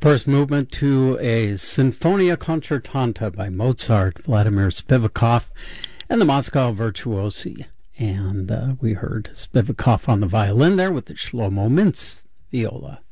First movement to a Sinfonia Concertanta by Mozart, Vladimir Spivakov, and the Moscow Virtuosi. And we heard Spivakov on the violin there with the Shlomo Mintz viola.